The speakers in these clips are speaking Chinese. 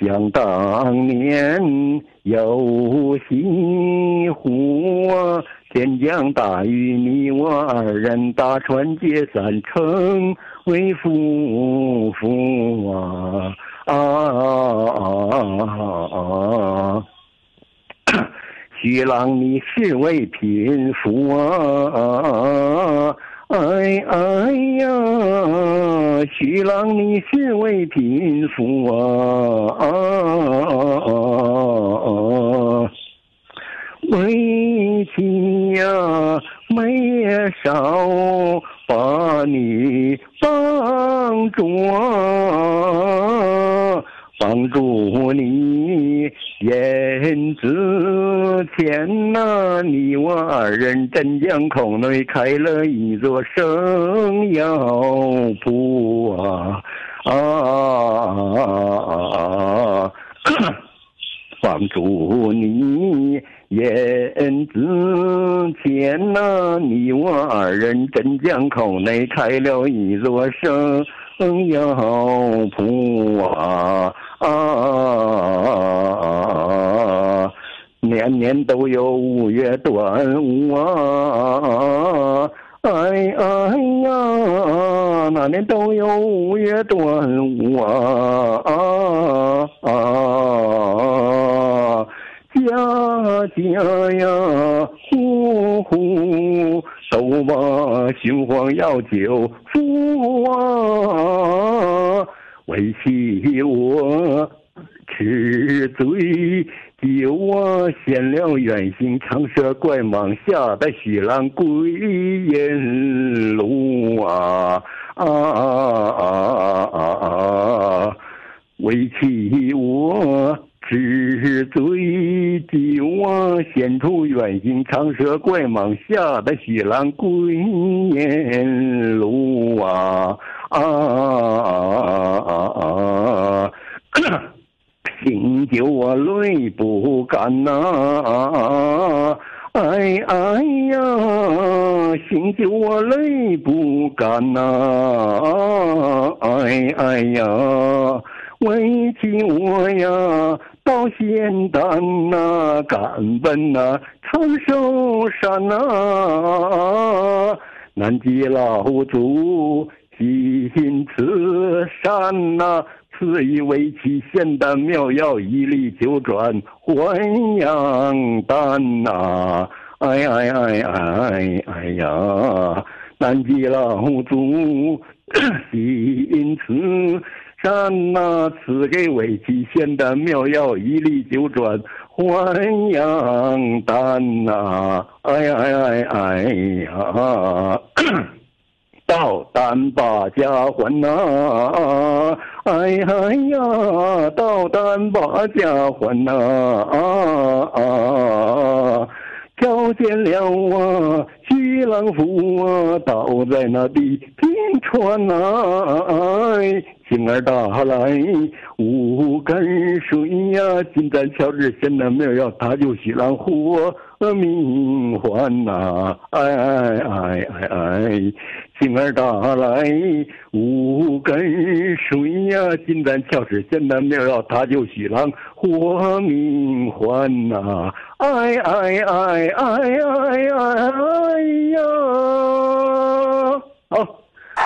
想当年有西湖啊，天降大雨，你我二人搭船结伞成为夫妇啊徐郎你是为贫妇啊，哎呀，徐郎你是为贫妇啊，为妻呀没少把你帮助啊，帮助你燕子前呐，你我二人镇江口内开了一座生药铺帮助你燕子前呐，你我二人镇江口内开了一座生药铺年年都有5月端午啊，哎呀，那年都有5月端午家家呀户户都把雄黄药酒服为妻我吃醉酒献了远行长蛇怪蟒下的许郎归雁路为妻我吃醉酒献出远行长蛇怪蟒下的许郎归雁路醒酒我泪不干呐，哎呀，醒酒我泪不干呐，哎呀，为妻我呀到仙丹呐，赶奔呐长寿山呐，南极老祖心慈善呐，赐予为妻仙丹妙药一粒九转还阳丹呐，哎呀，南极老祖心慈善呐，赐给为妻仙丹妙药一粒九转还阳丹呐，哎呀到丹把家还呐，哎呀，到丹把家还呐，瞧见了徐郎夫倒在那地平川星儿打来5根水呀，金盏敲至仙丹妙药，他就徐郎活命还呐，星儿打来5根水呀，金盏敲至仙丹妙药，他就徐郎活命还呐，哎呀，好。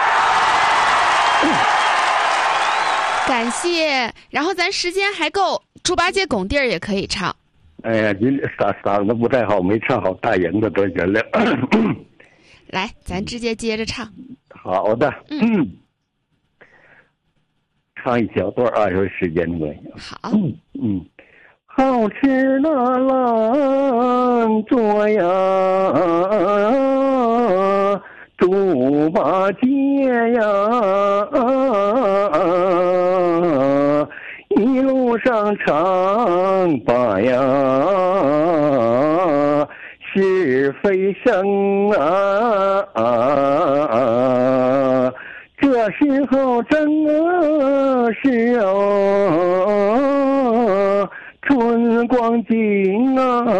感谢，然后咱时间还够，猪八戒拱地儿也可以唱。 哎呀，您嗓子不太好，没唱好，大赢的多原谅。 来，咱直接接着唱。 好的，唱一小段啊，有时间没有？ 好， 好吃的郎做呀，猪八戒呀，一路上唱吧呀，是非声这时候正是春光景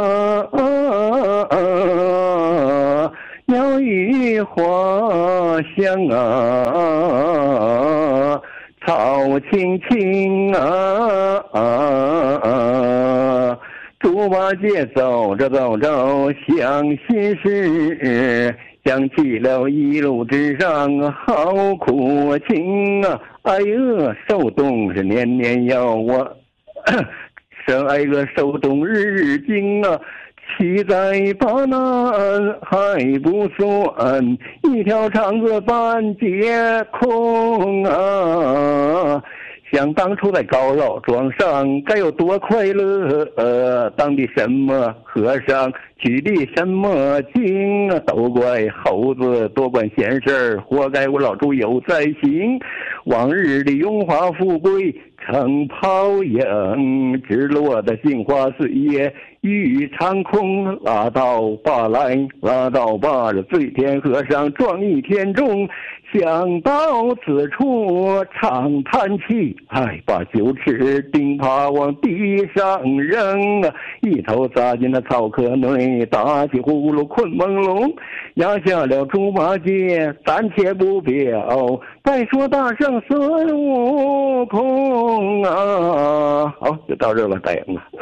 鸟语花香草青青猪八戒走着走着想心事，想起了一路之上好苦情啊！哎呀，受冻是年年要啊，哎呀，受冻日日惊啊！骑在巴南还不算，一条肠子半截空啊！想当初在高老庄上该有多快乐，当的什么和尚取的什么经啊，都怪猴子多管闲事，活该我老猪有灾星。往日的荣华富贵成泡影，直落的杏花岁月欲长空。拉倒吧来，拉倒吧，这醉天和尚撞一天钟。想到此处长叹气，把酒池钉耙往地上扔啊，一头扎进了草壳内，打起呼噜困朦胧。压下了猪八戒，暂且不表，再说大圣孙悟空啊！好，就到这了，大爷了。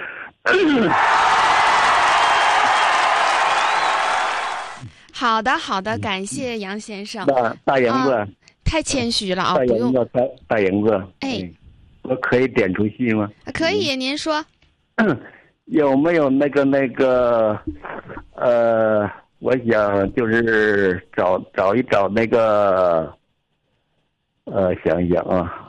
好的，好的，感谢杨先生。 大影子， 太谦虚了啊， 不用。大影子， 哎， 我可以点出戏吗？ 可以，您说。 有没有那个，我想就是找一找那个，想一想啊，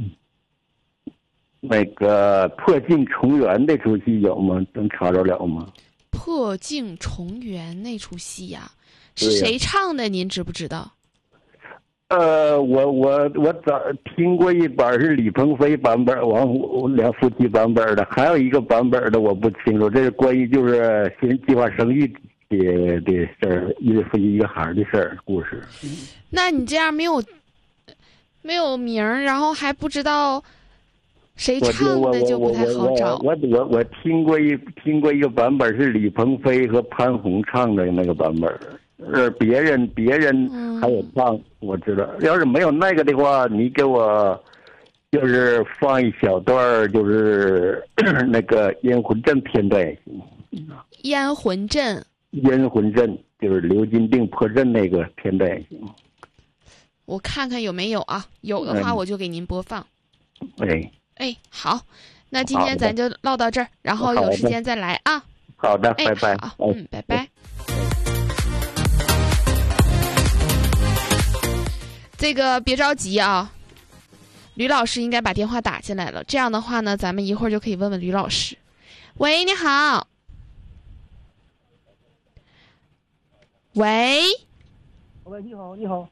那个破镜重圆那出戏有吗？能查着了吗？ 破镜重圆那出戏呀，是谁唱的？您知不知道？ 我听过一版是李鹏飞版本，王两夫妻版本的，还有一个版本的我不清楚。这是关于就是新计划生育的事儿，一个夫妻一个孩的事儿故事。 那你这样没有名儿，然后还不知道谁唱的，就不太好找。 我听过一个版本是李鹏飞和潘虹唱的那个版本。别人还有唱，我知道。要是没有那个的话，你给我就是放一小段，就是那个烟魂阵片段也行。 烟魂阵就是刘金定破阵那个片段也行。我看看有没有啊，有的话我就给您播放。哎，好，那今天咱就唠到这儿，然后有时间再来啊。 好的，拜拜。 好，拜拜。这个别着急啊，吕老师应该把电话打进来了。这样的话呢，咱们一会儿就可以问问吕老师。喂，你好。喂， 你好，你好。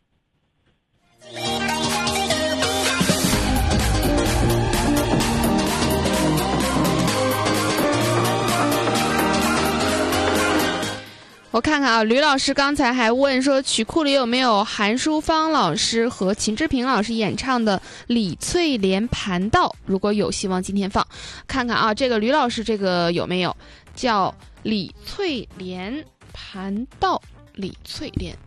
我看看啊，吕老师刚才还问说曲库里有没有韩淑芳老师和秦志平老师演唱的李翠莲盘道，如果有希望今天放。看看啊，这个吕老师这个有没有叫李翠莲盘道，李翠莲。